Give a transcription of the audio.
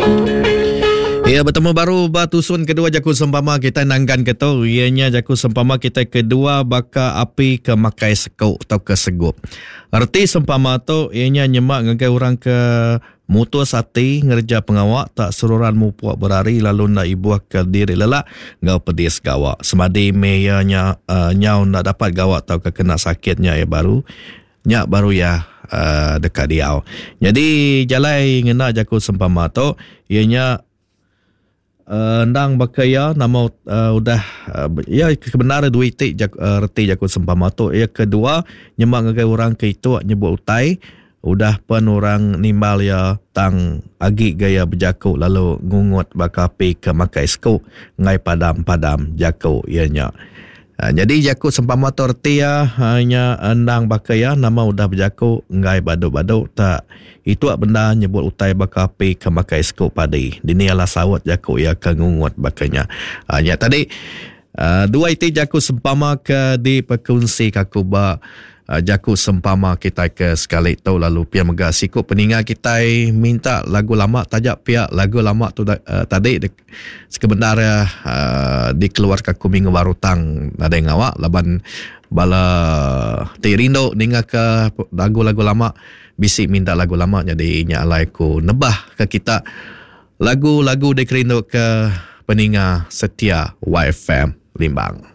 Ya, bertemu baru batusun kedua jaku sempama kita nanggan keto. Ianya jaku sempama kita kedua baka api ke makai sekau atau ke segup. Arti sempama tu ianya nyemak ngagai orang ke motor sati ngerja pengawak tak sururan mu puak berari lalu nak ibuah ke diri lelak ngau pedis gawak. Semadi meyanya nyau nak dapat gawak tau ke kena sakitnya ya baru. Nyak baru ya dekat diau. Jadi jalai ngena jaku sempama tu ianya ndang bakaya nama udah ya kebenaran dua itik reti jaku sempama tu. Ya kedua nyemak ngagai orang ke itu nyebut utai udah pun orang nimbal ya tang agi gaya berjaku lalu ngungut bakapi ke makai skuk ngai padam jaku ianya. Jadi jaku sempama tu reti ya hanya ndang bakaya nama udah berjaku ngai badu-badu tak itu benda nyebut utai bakapi ke makai skuk padi. Dini ala sawat jaku ya ke ngungut bakanya. Ya tadi dua itu jaku sempama ke di perkongsi kakuba jaku sempama kita ke sekali tu lalu pihak megah sikut peningat kita minta lagu lama tajak pihak lagu lama tu tadi sebenarnya dikeluarkan ku minggu baru tang ada yang awak laban bala terindo dengar ke lagu-lagu lama bisik minta lagu lama jadi nyalai ku nebah ke kita lagu-lagu dikerindo ke peningat setia YFM Limbang.